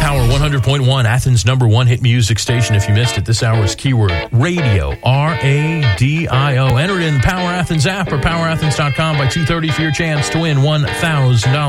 Power 100.1, Athens' #1 hit music station. If you missed it, this hour's keyword, radio, RADIO. Enter it in the Power Athens app or powerathens.com by 2:30 for your chance to win $1,000.